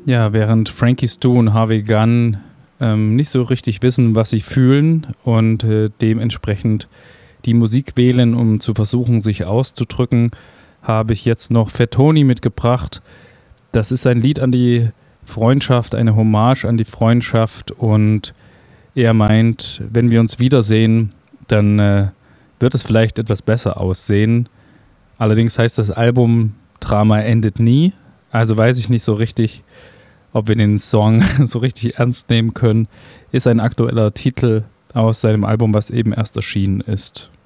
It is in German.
Ja, während Frankie Stu und Harvey Gunn nicht so richtig wissen, was sie fühlen und dementsprechend die Musik wählen, um zu versuchen, sich auszudrücken, habe ich jetzt noch Fat Tony mitgebracht. Das ist ein Lied an die Freundschaft, eine Hommage an die Freundschaft, und er meint, wenn wir uns wiedersehen, dann wird es vielleicht etwas besser aussehen. Allerdings heißt das Album Drama endet nie, also weiß ich nicht so richtig, ob wir den Song so richtig ernst nehmen können. Ist ein aktueller Titel aus seinem Album, was eben erst erschienen ist.